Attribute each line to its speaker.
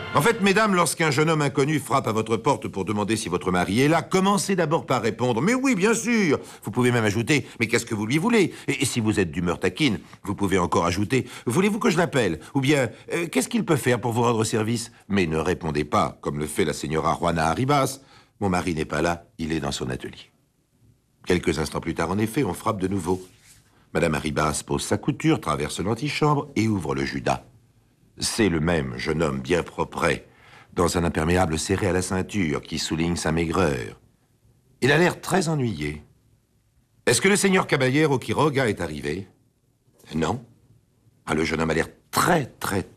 Speaker 1: En fait, mesdames, lorsqu'un jeune homme inconnu frappe à votre porte pour demander si votre mari est là, commencez d'abord par répondre « Mais oui, bien sûr !» Vous pouvez même ajouter « Mais qu'est-ce que vous lui voulez ?» Et si vous êtes d'humeur taquine, vous pouvez encore ajouter « Voulez-vous que je l'appelle ?» Ou bien « Qu'est-ce qu'il peut faire pour vous rendre service ?» Mais ne répondez pas, comme le fait la señora Juana Arribas. « Mon mari n'est pas là, il est dans son atelier. » Quelques instants plus tard, en effet, on frappe de nouveau. Madame Arribas pose sa couture, traverse l'antichambre et ouvre le Judas. C'est le même jeune homme bien propret, dans un imperméable serré à la ceinture qui souligne sa maigreur. Il a l'air très ennuyé. Est-ce que le seigneur Caballero Quiroga est arrivé? Non. Ah, le jeune homme a l'air très